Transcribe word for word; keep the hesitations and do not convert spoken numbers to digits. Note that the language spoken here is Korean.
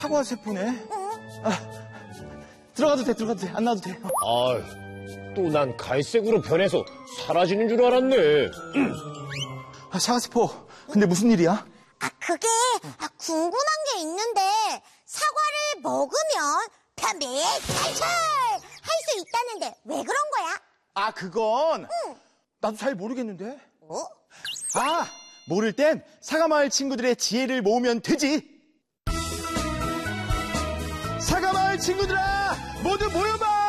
사과 세포네. 아, 들어가도 돼, 들어가도 돼. 안 나와도 돼. 아, 또 난 갈색으로 변해서 사라지는 줄 알았네. 아, 사과 세포. 근데 무슨 일이야? 아, 그게 아, 궁금한 게 있는데 사과를 먹으면 편백탈출 할 수 있다는데 왜 그런 거야? 아, 그건 응. 나도 잘 모르겠는데. 어? 아, 모를 땐 사과마을 친구들의 지혜를 모으면 되지. 사과마을 친구들아, 모두 모여봐.